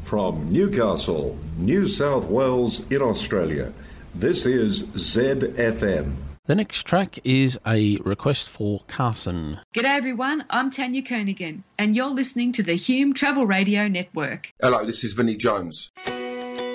From Newcastle, New South Wales in Australia, this is ZFM. The next track is a request for Carson. G'day everyone, I'm Tanya Kernaghan and you're listening to the Hume Travel Radio Network. Hello, this is Vinnie Jones.